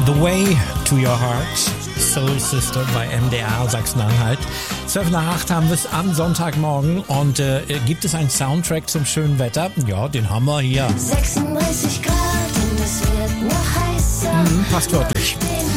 The Way to Your Heart, Soul Sister bei MDR Sachsen-Anhalt. 7:55 haben wir es am Sonntagmorgen und gibt es einen Soundtrack zum schönen Wetter? Ja, den haben wir hier. 36 Grad und es wird noch heißer. Passt wörtlich.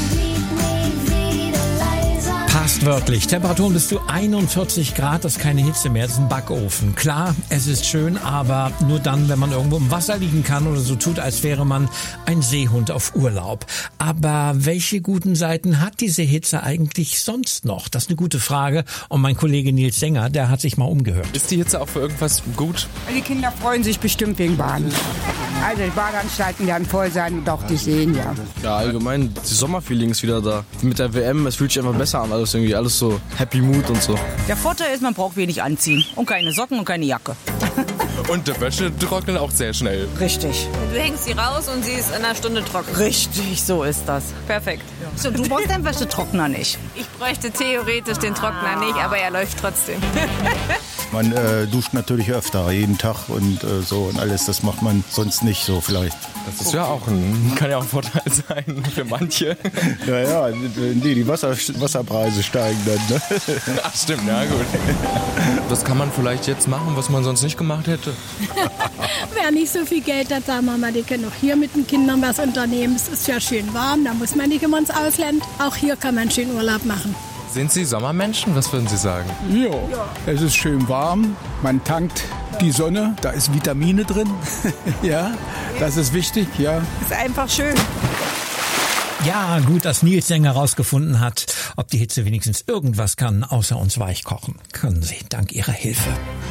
Passt wörtlich. Temperaturen bis zu 41 Grad, das ist keine Hitze mehr, das ist ein Backofen. Klar, es ist schön, aber nur dann, wenn man irgendwo im Wasser liegen kann oder so tut, als wäre man ein Seehund auf Urlaub. Aber welche guten Seiten hat diese Hitze eigentlich sonst noch? Das ist eine gute Frage und mein Kollege Nils Sänger, der hat sich mal umgehört. Ist die Hitze auch für irgendwas gut? Die Kinder freuen sich bestimmt wegen Baden. Also die Badeanstalten werden voll sein und auch die Seen, ja. Ja, allgemein, das Sommerfeeling ist wieder da. Mit der WM, es fühlt sich einfach besser an, alles irgendwie, alles so Happy Mood und so. Der Vorteil ist, man braucht wenig anziehen und keine Socken und keine Jacke. Und die Wäsche trocknet auch sehr schnell. Richtig. Du hängst sie raus und sie ist in einer Stunde trocken. Richtig, so ist das. Perfekt. So, du brauchst deinen Wäschetrockner nicht. Ich bräuchte theoretisch den Trockner nicht, aber er läuft trotzdem. Man duscht natürlich öfter, jeden Tag und so und alles. Das macht man sonst nicht so vielleicht. Das ist ja auch kann ja auch ein Vorteil sein für manche. Ja, die Wasserpreise steigen dann. Ne? Ach stimmt, ja gut. Was kann man vielleicht jetzt machen, was man sonst nicht gemacht hätte? Wer nicht so viel Geld hat, sagen wir mal, die können auch hier mit den Kindern was unternehmen. Es ist ja schön warm, da muss man nicht immer ins Ausland. Auch hier kann man schön Urlaub machen. Sind Sie Sommermenschen? Was würden Sie sagen? Ja, es ist schön warm, man tankt die Sonne, da ist Vitamine drin. Ja, das ist wichtig, ja. Ist einfach schön. Ja, gut, dass Nils Sänger rausgefunden hat, ob die Hitze wenigstens irgendwas kann, außer uns weich kochen. Können Sie, dank Ihrer Hilfe.